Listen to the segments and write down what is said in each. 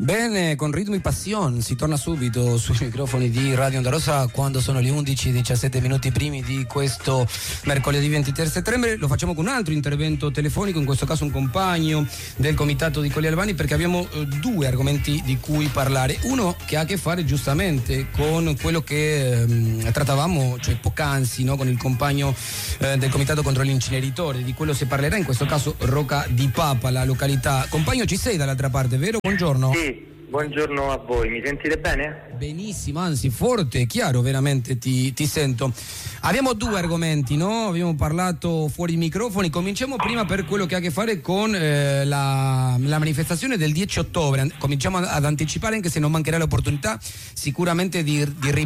Bene, con Ritmo e Passion si torna subito sui microfoni di Radio Onda Rossa quando sono le 11:17 primi di questo mercoledì 23 settembre. Lo facciamo con un altro intervento telefonico, in questo caso un compagno del comitato di Colli Albani, perché abbiamo due argomenti di cui parlare. Uno che ha a che fare giustamente con quello che trattavamo, cioè poc'anzi, no? Con il compagno del comitato contro l'inceneritore. Di quello si parlerà, in questo caso Rocca di Papa, la località. Compagno, ci sei dall'altra parte, vero? Buongiorno. Sì, buongiorno a voi, mi sentite bene? Benissimo, anzi forte e chiaro, veramente ti sento. Abbiamo due argomenti, no? Abbiamo parlato fuori i microfoni. Cominciamo prima per quello che ha a che fare con la manifestazione del 10 ottobre. Cominciamo ad anticipare, anche se non mancherà l'opportunità sicuramente di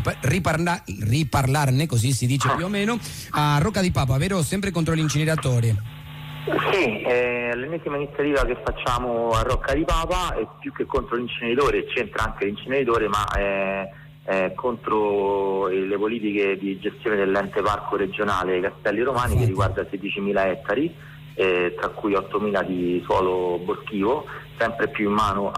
riparlarne, così si dice più o meno, a Rocca di Papa, vero? Sempre contro l'incineratore. Sì, l'ennesima iniziativa che facciamo a Rocca di Papa è più che contro l'inceneritore, c'entra anche l'inceneritore, ma è contro le politiche di gestione dell'ente parco regionale Castelli Romani, che riguarda 16.000 ettari, tra cui 8.000 di suolo boschivo, sempre più in mano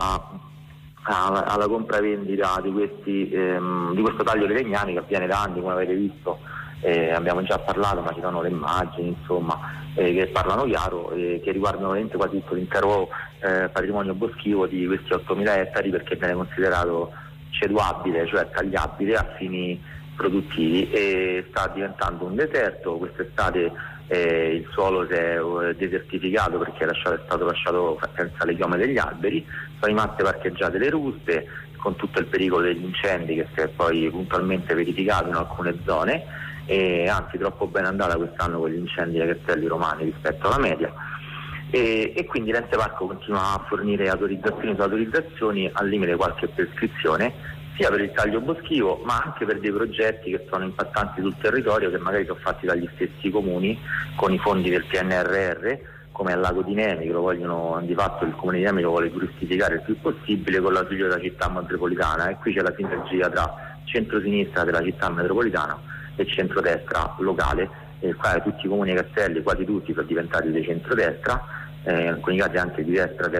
alla compravendita di questo taglio dei legnami che avviene da anni, come avete visto. Abbiamo già parlato, ma ci sono le immagini, insomma, che parlano chiaro, che riguardano veramente quasi tutto l'intero patrimonio boschivo di questi 8.000 ettari, perché viene considerato ceduabile, cioè tagliabile a fini produttivi, e sta diventando un deserto. Quest'estate il suolo si è desertificato perché è stato lasciato senza le chiome degli alberi, sono rimaste parcheggiate le ruste, con tutto il pericolo degli incendi che si è poi puntualmente verificato in alcune zone, e anzi troppo ben andata quest'anno con gli incendi ai Castelli Romani rispetto alla media, e quindi l'ente parco continua a fornire autorizzazioni su autorizzazioni, al limite qualche prescrizione, sia per il taglio boschivo ma anche per dei progetti che sono impattanti sul territorio, che magari sono fatti dagli stessi comuni con i fondi del PNRR, come al lago di Nemi, che lo vogliono, di fatto il comune di Nemi lo vuole turistificare il più possibile con l'ausilio della città metropolitana, e qui c'è la sinergia tra centro-sinistra della città metropolitana e centrodestra locale, qua tutti i comuni castelli, quasi tutti, sono diventati di centrodestra, in alcuni casi anche di destra,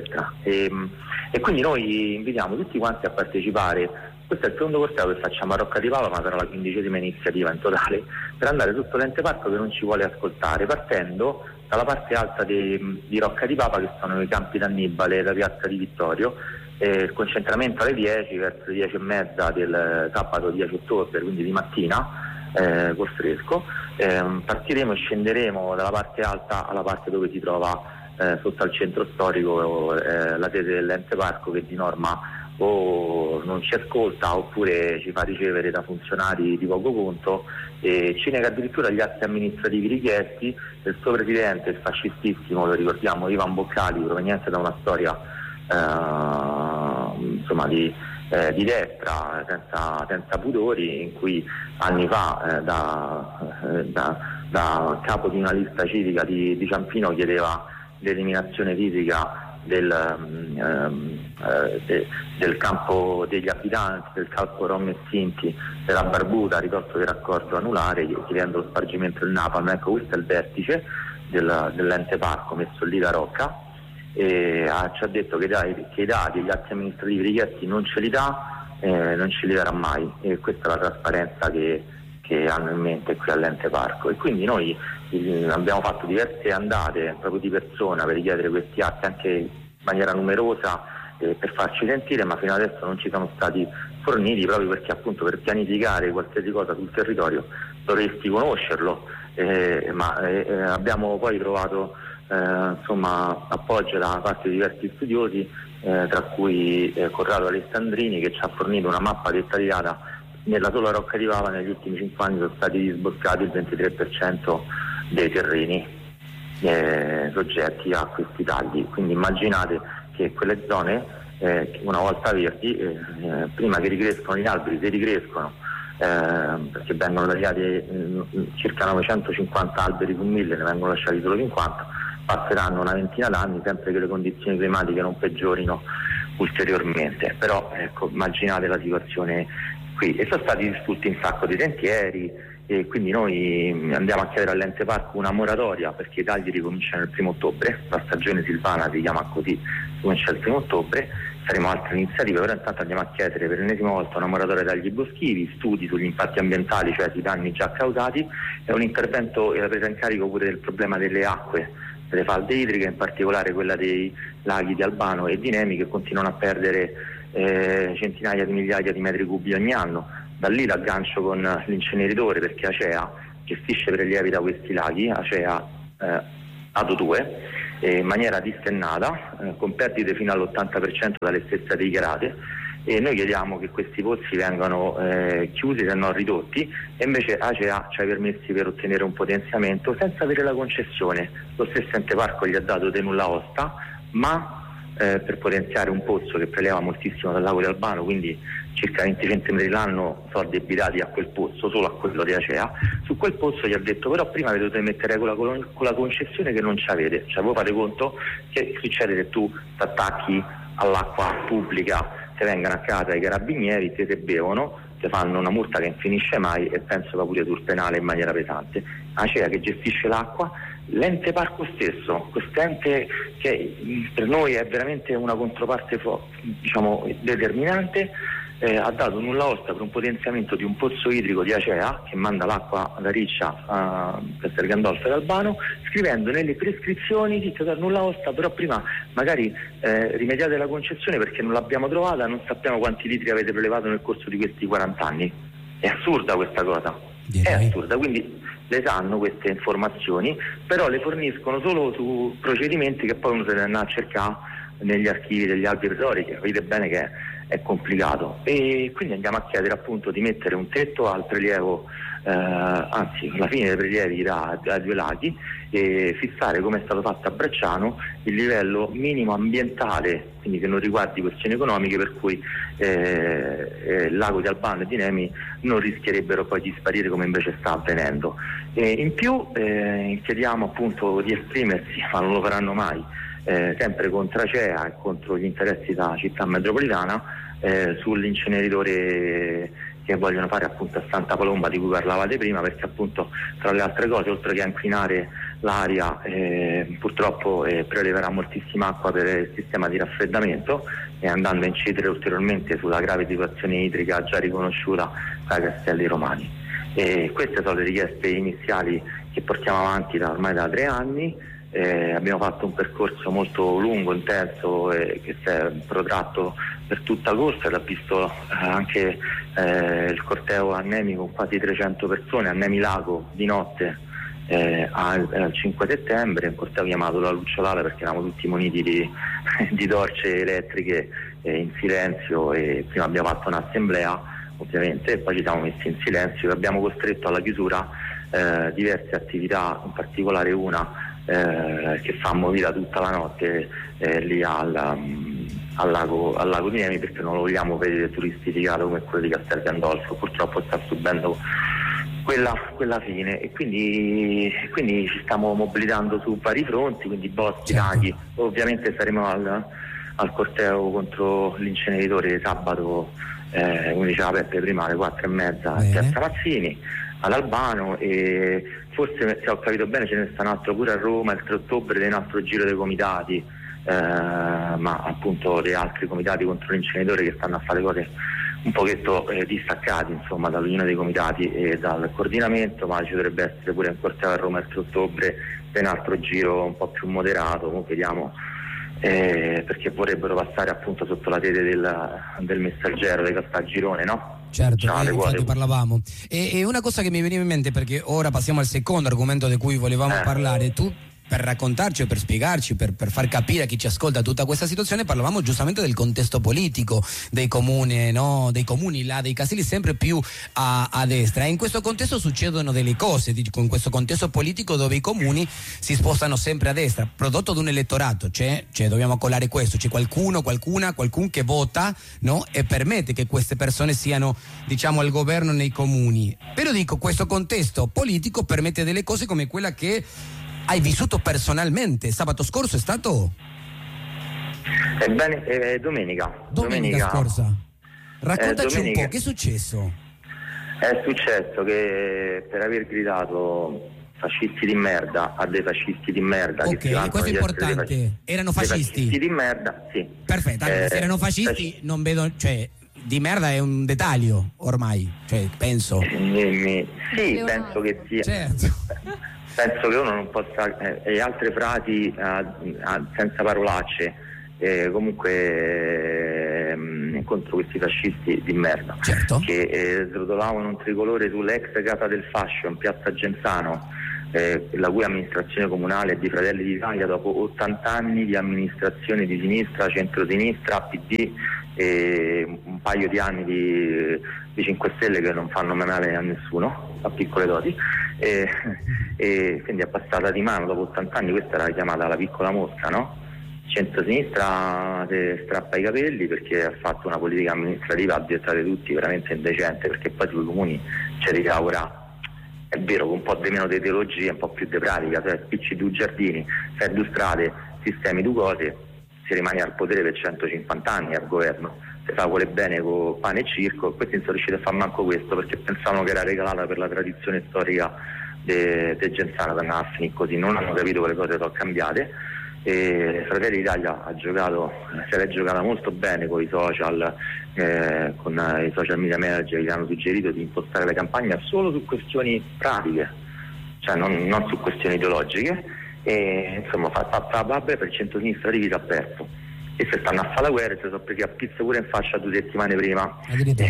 e quindi noi invitiamo tutti quanti a partecipare. Questo è il secondo corteo che facciamo a Rocca di Papa, ma sarà la 15ª iniziativa in totale, per andare sotto l'ente parco che non ci vuole ascoltare, partendo dalla parte alta di Rocca di Papa, che sono i campi d'Annibale, la piazza di Vittorio, il concentramento alle 10, verso le 10:30 del sabato 10 ottobre, quindi di mattina, col fresco. Partiremo e scenderemo dalla parte alta alla parte dove si trova sotto al centro storico la sede dell'ente parco, che di norma o non ci ascolta oppure ci fa ricevere da funzionari di poco conto, e ci nega addirittura gli atti amministrativi richiesti del suo presidente, il fascistissimo, lo ricordiamo, Ivan Boccali, proveniente da una storia insomma di destra senza pudori, in cui anni fa da capo di una lista civica di Ciampino chiedeva l'eliminazione fisica del campo degli abitanti, del campo Rom e Sinti, della Barbuta, ridosso del raccordo anulare, chiedendo lo spargimento del napalm. Ecco, questo è il vertice dell'ente parco messo lì da Rocca, e ci ha detto che i dati e gli atti amministrativi richiesti non ce li dà, non ce li darà mai, e questa è la trasparenza che hanno in mente qui all'ente parco. E quindi noi abbiamo fatto diverse andate proprio di persona per richiedere questi atti, anche in maniera numerosa, per farci sentire, ma fino adesso non ci sono stati forniti, proprio perché appunto per pianificare qualsiasi cosa sul territorio dovresti conoscerlo, ma abbiamo poi trovato appoggio da parte di diversi studiosi, tra cui Corrado Alessandrini, che ci ha fornito una mappa dettagliata. Nella sola Rocca di Papa negli ultimi 5 anni sono stati disboscati il 23% dei terreni soggetti a questi tagli, quindi immaginate che quelle zone, una volta verdi, prima che ricrescono gli alberi, se ricrescono, perché vengono tagliati circa 950 alberi su 1000, ne vengono lasciati solo 50, passeranno una ventina d'anni, sempre che le condizioni climatiche non peggiorino ulteriormente. Però ecco, immaginate la situazione qui, e sono stati distrutti un sacco di sentieri, e quindi noi andiamo a chiedere all'ente parco una moratoria, perché i tagli ricominciano il 1° ottobre, la stagione silvana si chiama così, comincia il 1° ottobre, faremo altre iniziative, però intanto andiamo a chiedere per l'ennesima volta una moratoria tagli boschivi, studi sugli impatti ambientali, cioè sui danni già causati, e un intervento e la presa in carico pure del problema delle acque, delle falde idriche, in particolare quella dei laghi di Albano e di Nemi, che continuano a perdere centinaia di migliaia di metri cubi ogni anno. Da lì l'aggancio con l'inceneritore, perché Acea gestisce prelievi da questi laghi, Acea Ado 2, in maniera distennata, con perdite fino all'80% dalle stesse dichiarate, e noi chiediamo che questi pozzi vengano chiusi se non ridotti, e invece Acea ci ha permessi per ottenere un potenziamento senza avere la concessione. Lo stesso ente parco gli ha dato de nulla osta, ma per potenziare un pozzo che preleva moltissimo dal lago di Albano, quindi circa 20 centimetri l'anno, sono addebitati a quel pozzo, solo a quello di Acea. Su quel pozzo gli ha detto: però prima vi dovete mettere con la concessione che non ci avete. Cioè, voi fate conto che succede se tu ti attacchi all'acqua pubblica, se vengono a casa i carabinieri, te bevono, ti fanno una multa che non finisce mai, e penso che pure sul penale in maniera pesante. Acea, che gestisce l'acqua, l'ente parco stesso, quest'ente che per noi è veramente una controparte determinante, ha dato nulla osta per un potenziamento di un pozzo idrico di Acea che manda l'acqua da Riccia a Castel Gandolfo ed Albano, scrivendo nelle prescrizioni di dar nulla osta, però prima magari rimediate la concessione perché non l'abbiamo trovata, non sappiamo quanti litri avete prelevato nel corso di questi 40 anni. È assurda questa cosa, è assurda, quindi le sanno queste informazioni, però le forniscono solo su procedimenti che poi uno se ne andrà a cercare negli archivi degli albi pretori, che capite bene che è complicato. E quindi andiamo a chiedere appunto di mettere un tetto al prelievo, anzi alla fine dei prelievi da due laghi, e fissare, come è stato fatto a Bracciano, il livello minimo ambientale, quindi che non riguardi questioni economiche, per cui il lago di Albano e di Nemi non rischierebbero poi di sparire come invece sta avvenendo. In più chiediamo appunto di esprimersi, ma non lo faranno mai, sempre contro Acea e contro gli interessi della città metropolitana, sull'inceneritore che vogliono fare appunto a Santa Palomba, di cui parlavate prima, perché appunto tra le altre cose, oltre che a inquinare l'aria, purtroppo preleverà moltissima acqua per il sistema di raffreddamento, e andando a incidere ulteriormente sulla grave situazione idrica già riconosciuta dai Castelli Romani. Queste sono le richieste iniziali che portiamo avanti ormai da 3 anni. Abbiamo fatto un percorso molto lungo, intenso, che si è protratto per tutta agosto, ed ha visto anche il corteo a Nemi con quasi 300 persone a Nemi Lago di notte al 5 settembre, un corteo chiamato La Lucciolata perché eravamo tutti muniti di torce elettriche in silenzio, e prima abbiamo fatto un'assemblea ovviamente e poi ci siamo messi in silenzio, e abbiamo costretto alla chiusura diverse attività, in particolare una che fa movida tutta la notte lì al lago di Nemi, perché non lo vogliamo vedere turistificato come quello di Castel Gandolfo. Purtroppo sta subendo quella fine, e quindi ci stiamo mobilitando su vari fronti, quindi boschi, laghi. Ovviamente saremo al corteo contro l'inceneritore sabato, come diceva Peppe prima, alle 4:30 a Piazza Mazzini ad Albano, e forse, se ho capito bene, ce ne sta un altro pure a Roma il 3 ottobre del nostro giro dei comitati, ma appunto dei altri comitati contro l'inceneritore che stanno a fare cose un pochetto distaccati, insomma, dall'Unione dei Comitati e dal coordinamento, ma ci dovrebbe essere pure un corteo a Roma il 3 ottobre per un altro giro un po' più moderato, comunque vediamo, perché vorrebbero passare appunto sotto la rete del Messaggero, di Caltagirone, no? Certo, infatti parlavamo. E una cosa che mi veniva in mente, perché ora passiamo al secondo argomento di cui volevamo parlare, tu per raccontarci, per spiegarci, per far capire a chi ci ascolta tutta questa situazione, parlavamo giustamente del contesto politico dei comuni, no? Dei comuni là, dei caselli sempre più a destra, e in questo contesto succedono delle cose, con questo contesto politico dove i comuni si spostano sempre a destra, prodotto di un elettorato, cioè dobbiamo collare questo, c'è qualcun che vota, no? E permette che queste persone siano, diciamo, al governo nei comuni. Però dico, questo contesto politico permette delle cose come quella che hai vissuto personalmente. Sabato scorso è stato? Domenica scorsa. Raccontaci un po', che è successo? È successo che per aver gridato fascisti di merda a dei fascisti di merda. Ok, questo è importante. Erano fascisti di merda, sì. Perfetto, se erano fascisti non vedo, cioè di merda è un dettaglio ormai, cioè penso. Sì, penso che sia. Certo. Penso che uno non possa e altre frasi senza parolacce. Comunque contro questi fascisti di merda, certo, che srotolavano un tricolore sull'ex Casa del Fascio in piazza Genzano, la cui amministrazione comunale è di Fratelli d'Italia dopo 80 anni di amministrazione di sinistra, centrosinistra, PD e un paio di anni di 5 Stelle che non fanno mai male a nessuno, a piccole doti, e quindi è passata di mano dopo 80 anni. Questa era chiamata la piccola mosca, no? Centrosinistra si strappa i capelli perché ha fatto una politica amministrativa, a dettate tutti, veramente indecente, perché poi sui comuni ci ricavora, è vero, con un po' di meno di ideologia, un po' più di pratica, cioè spicci due giardini, fai due strade, sistemi due cose, si rimane al potere per 150 anni al governo, si fa vuole bene con pane e circo. Questi non sono riusciti a far manco questo perché pensavano che era regalata per la tradizione storica de Genzano, che andava a finire così, non hanno capito che le cose sono cambiate. E Fratelli d'Italia se l'è giocata molto bene con i social, con i social media manager che gli hanno suggerito di impostare la campagna solo su questioni pratiche, cioè non su questioni ideologiche, e insomma vabbè, per il centro-sinistra di vita ha perso, e se stanno a fare la guerra si sono presi a pizza pure in faccia 2 settimane prima,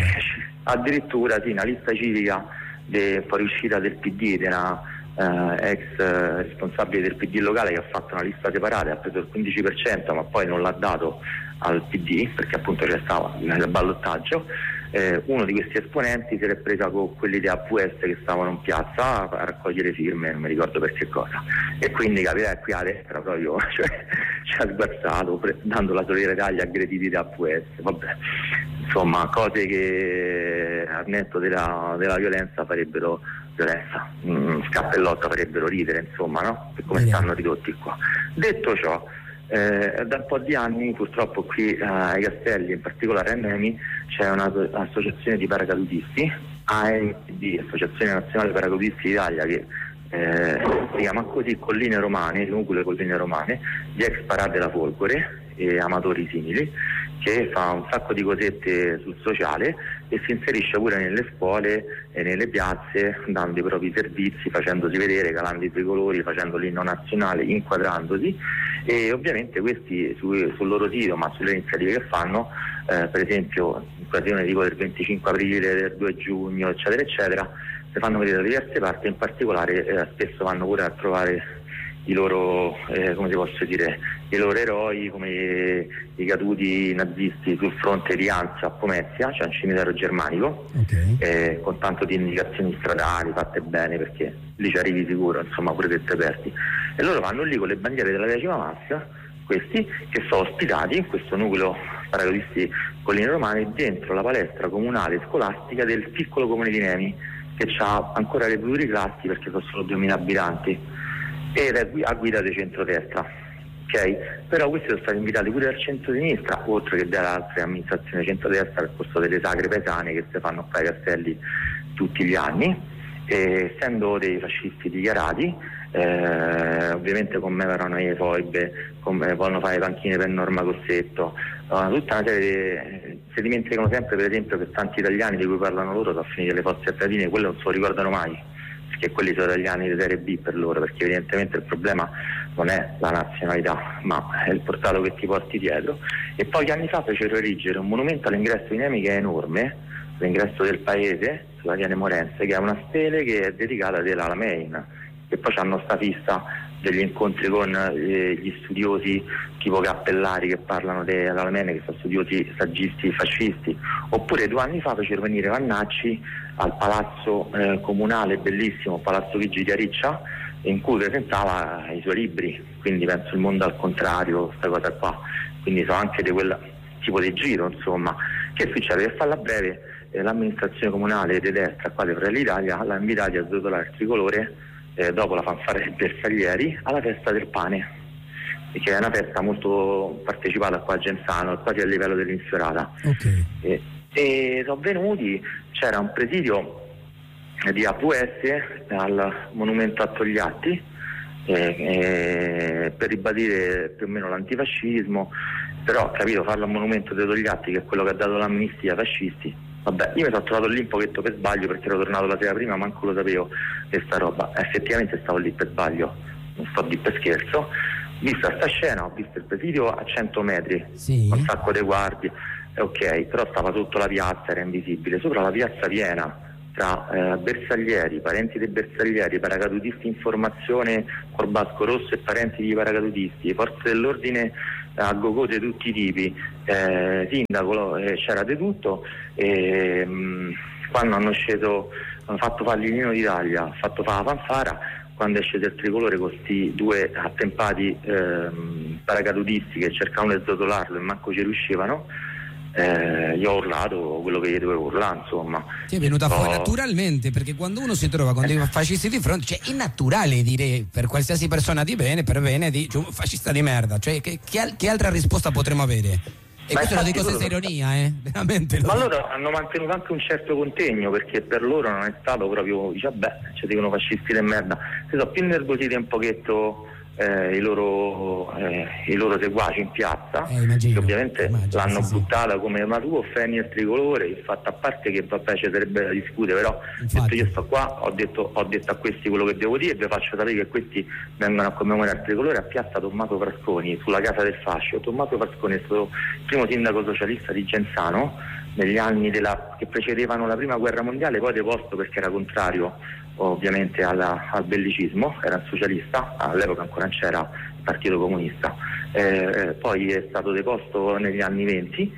addirittura sì, una lista civica fuoriuscita del PD, della ex responsabile del PD locale, che ha fatto una lista separata, ha preso il 15%, ma poi non l'ha dato al PD perché appunto c'è stato il ballottaggio. Uno di questi esponenti si era presa con quelli di AVS che stavano in piazza a raccogliere firme, non mi ricordo per che cosa, e quindi capirà qui a destra proprio cioè, ci ha sguazzato dando la solidarietà agli aggrediti di AVS. Vabbè, insomma, cose che al netto della violenza farebbero violenza, scappellotto farebbero ridere, insomma, no? Per come stanno ridotti qua. Detto ciò, da un po' di anni purtroppo qui ai Castelli, in particolare a Nemi, c'è un'associazione di paracadutisti, ANPD, Associazione Nazionale Paracadutisti d'Italia, che si chiama così, Colline Romane, il nucleo Colline Romane, di ex Parade della Folgore e amatori simili, che fa un sacco di cosette sul sociale e si inserisce pure nelle scuole e nelle piazze, dando i propri servizi, facendosi vedere, calando i tricolori, facendo l'inno nazionale, inquadrandosi, e ovviamente questi sul loro sito, ma sulle iniziative che fanno, per esempio in occasione del 25 aprile, del 2 giugno, eccetera eccetera, si fanno vedere da diverse parti, in particolare spesso vanno pure a trovare i loro, come si posso dire, i loro eroi, come i caduti nazisti sul fronte di Anzio a Pomezia, cioè un cimitero germanico, okay, con tanto di indicazioni stradali fatte bene, perché lì ci arrivi sicuro, insomma, pure se te perdi. E loro vanno lì con le bandiere della 10ª Massa, questi che sono ospitati in questo nucleo paracadutisti Colline Romane dentro la palestra comunale scolastica del piccolo comune di Nemi, che ha ancora le pluriclassi perché sono solo 2000 abitanti, ed è a guida di centrodestra, ok? Però questi sono stati invitati pure dal centro-sinistra, oltre che dalle altre amministrazioni centrodestra, al posto delle sagre paesane che si fanno qua ai Castelli tutti gli anni, e essendo dei fascisti dichiarati, ovviamente commemoravano le foibe, vogliono fare le panchine per Norma Cossetto, tutta una serie si dimenticano sempre, per esempio, che tanti italiani di cui parlano loro sono finiti alle fosse ardeatine, quello non se lo ricordano mai, perché quelli sono italiani di serie B per loro, perché evidentemente il problema non è la nazionalità, ma è il portato che ti porti dietro. E pochi anni fa fecero erigere un monumento all'ingresso di Nemi che è enorme, l'ingresso del paese, sulla Viale Morense, che è una stele che è dedicata dell'Alamein, e poi hanno sta fissa degli incontri con gli studiosi tipo Cappellari che parlano dell'Alamein, che sono studiosi saggisti fascisti. Oppure 2 anni fa fecero venire Vannacci al palazzo comunale, bellissimo, Palazzo Chigi di Ariccia, in cui presentava i suoi libri, quindi penso Il mondo al contrario, questa cosa qua, quindi sono anche di quel tipo di giro, insomma. Che succede? Per farla breve, l'amministrazione comunale di destra qua di Fratelli d'Italia l'ha invitati a srotolare il tricolore dopo la fanfara dei bersaglieri alla festa del pane, che è una festa molto partecipata qua a Genzano, quasi a livello dell'Infiorata. Okay. E sono venuti, c'era un presidio di AVS al monumento a Togliatti, per ribadire più o meno l'antifascismo, però capito, farlo al monumento dei Togliatti, che è quello che ha dato l'amnistia ai fascisti. Vabbè, io mi sono trovato lì un pochetto per sbaglio, perché ero tornato la sera prima, manco lo sapevo questa roba. Effettivamente stavo lì per sbaglio, non sto lì per scherzo. Vista sta scena, ho visto il presidio a 100 metri, sì, un sacco di guardie, ok, però stava sotto la piazza, era invisibile, sopra la piazza piena, tra bersaglieri, parenti dei bersaglieri, paracadutisti in formazione Corbasco Rosso e parenti di paracadutisti, forze dell'ordine a go-go di tutti i tipi, sindaco, c'era di tutto, quando hanno fatto fare il Nino d'Italia, hanno fatto fare la fanfara, quando è sceso il tricolore con questi due attempati paracadutisti che cercavano di sdotolarlo e manco ci riuscivano, io ho urlato quello che gli dovevo urlare, insomma. Ti è venuta fuori naturalmente, perché quando uno si trova con dei fascisti di fronte, cioè è naturale dire per qualsiasi persona di bene, per bene, di cioè, un fascista di merda, cioè che altra risposta potremmo avere? E questo lo dico senza ironia, veramente. Ma loro hanno mantenuto anche un certo contegno, perché per loro non è stato proprio, dice vabbè, ci dicono fascisti di merda, si sono più nervositi un pochetto i loro seguaci in piazza, che ovviamente l'hanno buttata come ma tu offendi il tricolore, il fatto a parte che vabbè ci sarebbe da discutere, però detto, io sto qua, ho detto a questi quello che devo dire e vi faccio sapere che questi vengono a commemorare il tricolore a piazza Tommaso Frasconi, sulla casa del fascio. Tommaso Frasconi è stato il primo sindaco socialista di Genzano negli anni che precedevano la prima guerra mondiale, poi deposto perché era contrario ovviamente al bellicismo, era un socialista, all'epoca ancora non c'era il Partito Comunista, poi è stato deposto negli anni 20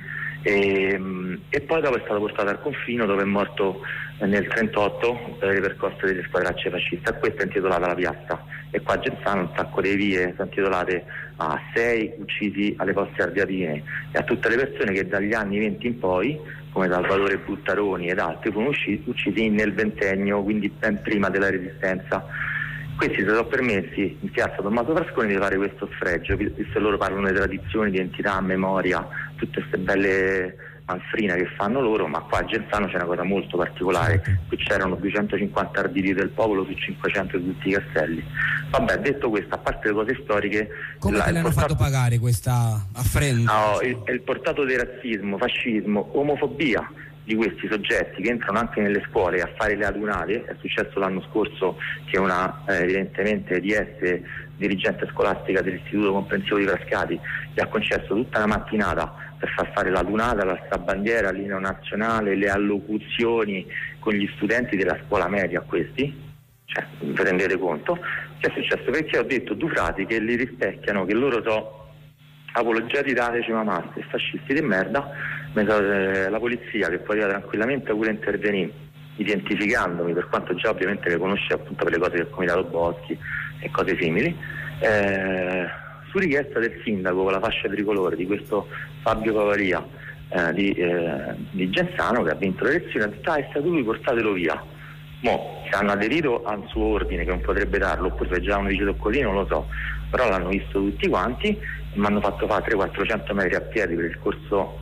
e poi dopo è stato portato al confino, dove è morto nel 1938 per le percosse delle squadracce fasciste. A questa è intitolata la piazza, e qua a Genzano un sacco di vie sono intitolate a 6 uccisi alle Fosse Ardeatine e a tutte le persone che dagli anni 20 in poi, come Salvatore Buttaroni ed altri, furono uccisi nel ventennio, quindi ben prima della Resistenza. Questi si sono permessi in piazza Tommaso Frasconi di fare questo sfregio, visto che loro parlano di tradizioni, di identità, memoria, tutte queste belle manfrine che fanno loro, ma qua a Genzano c'è una cosa molto particolare, qui c'erano 250 arditi del popolo su 500 di tutti i castelli. Vabbè, detto questo, a parte le cose storiche, come te l'hanno fatto pagare questa affrenta? No, è il portato di razzismo, fascismo, omofobia di questi soggetti che entrano anche nelle scuole a fare le adunate. È successo l'anno scorso che una evidentemente DS, dirigente scolastica dell'Istituto Comprensivo di Frascati, gli ha concesso tutta la mattinata per far fare l'adunata, l'alzabandiera, l'inno nazionale, le allocuzioni con gli studenti della scuola media a questi. Cioè, vi rendete conto? Che è successo perché ho detto due frasi che li rispecchiano, che loro sono apologeti da decima massa e fascisti di merda. La polizia, che poteva tranquillamente pure intervenire identificandomi, per quanto già ovviamente le conosce appunto per le cose del Comitato Boschi e cose simili, su richiesta del sindaco con la fascia tricolore di questo Fabio Pavaria di Genzano, che ha vinto le elezioni, ha detto è stato lui, portatelo via. Mo se hanno aderito al suo ordine, che non potrebbe darlo, oppure se già hanno deciso così non lo so, però l'hanno visto tutti quanti e mi hanno fatto fare 300-400 metri a piedi per il corso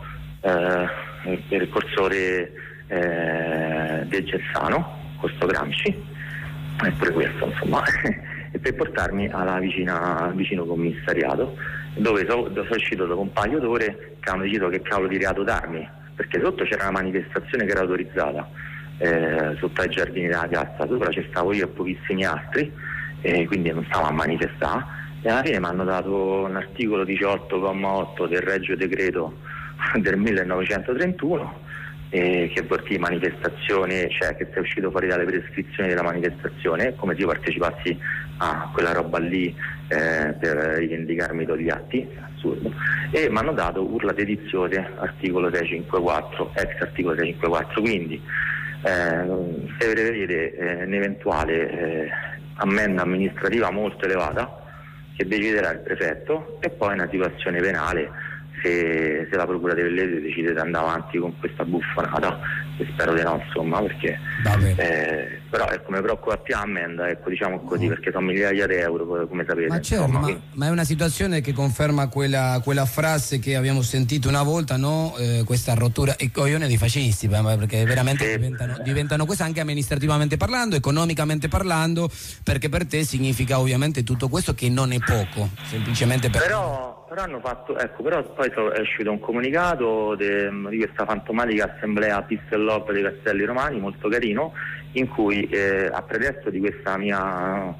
del Genzano, corso Gramsci, eppure questo insomma e per portarmi alla vicino commissariato, dove sono uscito dopo un paio d'ore che hanno deciso che cavolo di reato darmi, perché sotto c'era una manifestazione che era autorizzata sotto ai giardini della piazza, sopra ci stavo io e pochissimi altri, quindi non stavo a manifestare, e alla fine mi hanno dato un articolo 18,8 del Regio Decreto del 1931 che vuol dire manifestazione, cioè che sei uscito fuori dalle prescrizioni della manifestazione, come se io partecipassi a quella roba lì per rivendicarmi Togliatti, assurdo, e mi hanno dato urla dediziose, articolo 654, ex articolo 654, quindi se prevede un'eventuale ammenda amministrativa molto elevata che deciderà il prefetto, e poi una situazione penale se se la Procura di Velletri decide di andare avanti con questa buffonata, e spero di no, insomma, perché però ecco, mi preoccupa più Ammend, ecco, diciamo così, perché sono migliaia di euro, come sapete. Ma certo, insomma, ma è una situazione che conferma quella frase che abbiamo sentito una volta, no? Questa rottura e coglione di fascisti, perché veramente diventano questo anche amministrativamente parlando, economicamente parlando, perché per te significa ovviamente tutto questo, che non è poco, semplicemente per... Però hanno fatto, ecco, però poi è uscito un comunicato di questa fantomatica assemblea Peace and Love dei Castelli Romani, molto carino, in cui a pretesto di questa mia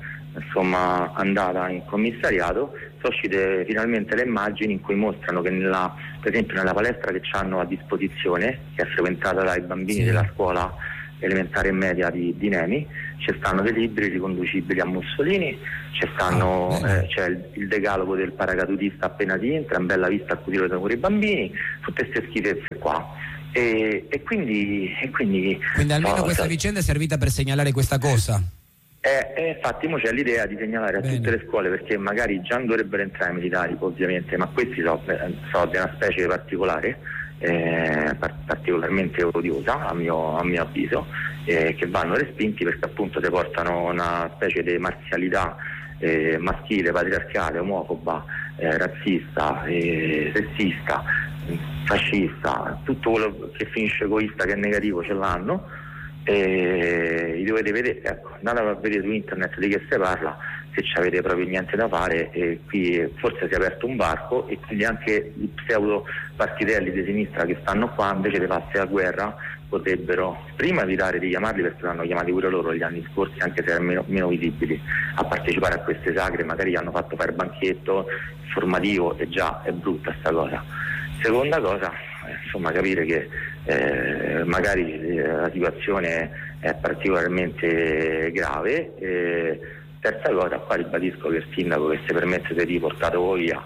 andata in commissariato sono uscite finalmente le immagini in cui mostrano che per esempio nella palestra che hanno a disposizione, che è frequentata dai bambini della scuola elementare e media di Nemi, ci stanno dei libri riconducibili a Mussolini, c'è il decalogo del paracadutista appena si entra, in bella vista al cucito con i bambini, tutte queste schifezze qua. E quindi almeno questa vicenda è servita per segnalare questa cosa. Infatti mo c'è l'idea di segnalare a tutte le scuole, perché magari già non dovrebbero entrare i militari ovviamente, ma questi sono di una specie particolare, particolarmente odiosa a mio avviso, che vanno respinti perché appunto ti portano una specie di marzialità maschile, patriarcale, omofoba, razzista, sessista, fascista, tutto quello che finisce egoista, che è negativo, ce l'hanno. Li dovete vedere, ecco, andate a vedere su internet di che si parla, se ci avete proprio niente da fare. Qui forse si è aperto un varco e quindi anche i pseudo partitelli di sinistra che stanno qua, invece di farsi la guerra, potrebbero prima evitare di chiamarli, perché l'hanno chiamati pure loro gli anni scorsi, anche se erano meno visibili, a partecipare a queste sagre, magari gli hanno fatto fare banchetto formativo, e già è brutta sta cosa. Seconda cosa, capire che magari la situazione è particolarmente grave. Terza cosa, qua ribadisco che il sindaco che si permette di riportare via,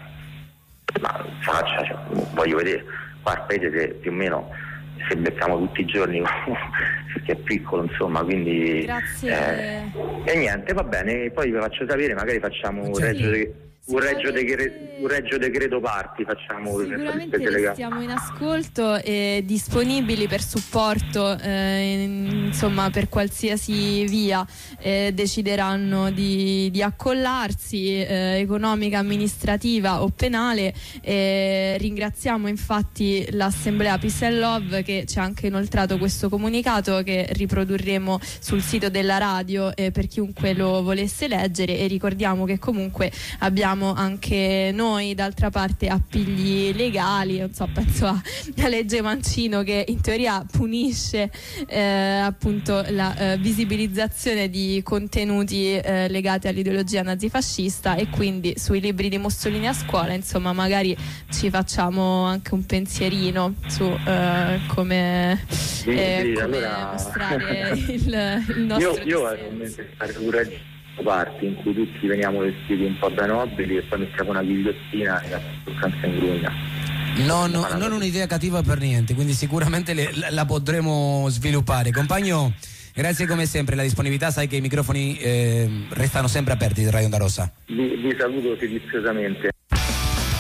voglio vedere, qua il paese più o meno se becchiamo tutti i giorni perché è piccolo, insomma, quindi grazie. E niente, va bene, poi vi faccio sapere, magari facciamo un reggio decreto parti, facciamo. Sicuramente restiamo in ascolto e disponibili per supporto, per qualsiasi via decideranno di accollarsi, economica, amministrativa o penale. Ringraziamo infatti l'Assemblea Peace and Love che ci ha anche inoltrato questo comunicato, che riprodurremo sul sito della radio per chiunque lo volesse leggere, e ricordiamo che comunque abbiamo anche noi d'altra parte appigli legali, penso alla legge Mancino, che in teoria punisce appunto la visibilizzazione di contenuti legati all'ideologia nazifascista, e quindi sui libri di Mussolini a scuola, magari ci facciamo anche un pensierino su come mostrare il nostro io parti in cui tutti veniamo vestiti un po' da nobili e poi mettiamo una ghigliottina e la toccanza in grugna. Non un'idea cattiva per niente, quindi sicuramente la potremo sviluppare. Compagno, grazie come sempre, la disponibilità, sai che i microfoni restano sempre aperti di Radio Onda Rossa. Vi saluto silenziosamente.